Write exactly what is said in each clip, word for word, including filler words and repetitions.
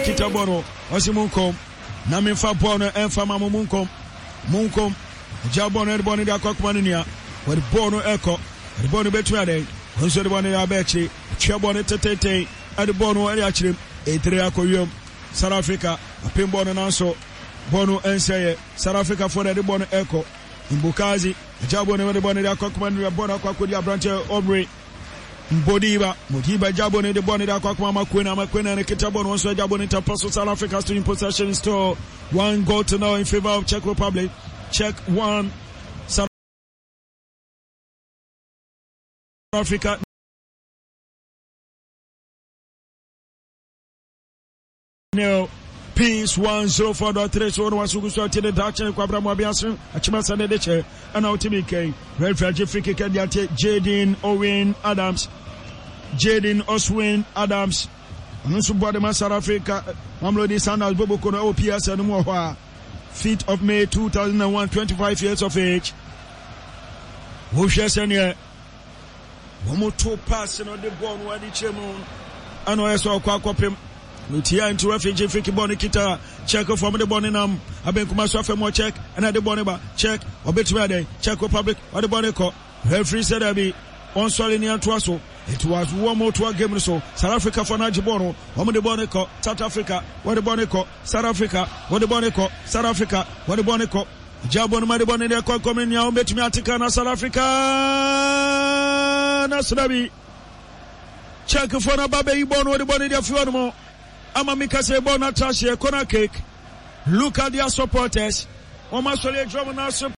kita bono osi munkom na memfa bono enfa ma munkom munkom ja bono de bono de akokoma nia wori bono eko de bono betu ade onso de bono ya bechi twa bono tetete ade bono ari achirem etre akoyom South Africa apem bono nanso bono enseye South Africa for de bono eko Mbukazi ja bono de bono de akokoma nia bono akokodi abrante Omri Mbodiba, Modiba Jabone, the bonnet, Aquakma, Queen, Amaquina, and Kitabon, also Jabon, Interposo, South Africa, still in possession, store one goal to now in favor of Czech Republic. Czech one, South Africa. Now, Peace one zero four dot three. So, one who started the Dutch and Quabra Mobiasu, Achimas and the Chair, and now Timmy K. Red Flag Jeffrey Kadiate, Jaden Owen Adams, Jaden Oswin Adams, Nusubadema South Africa, Mamlodi Sandals, Bobo Kono, O P S and Moha, fifth of May two thousand one, twenty-five years of age. Wusha Senior, one more two passing on the bone, where the Chemon, and I saw Quakopim. Lutia into refugee fiki boni kita check from the boni nam aben kuma so afemo check and the boni ba check obetua dey Czech Republic or the boni ko referee said abi on sorry ni anto so it was one more to game so South Africa for na jibono omo the boni ko South Africa what the boni ko South Africa what the boni ko South Africa what the boni ko jabon ma the boni dey ko come nya obetumi atika na South Africa na sudabi check for na babe ibono what the boni dey fi mo Amamika say bona trash here, corner cake. Look at their supporters. Almost all the drum now support.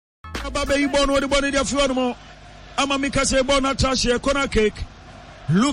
Baby, you born with the body of your more. Amamika say bona trash here, corner cake. Look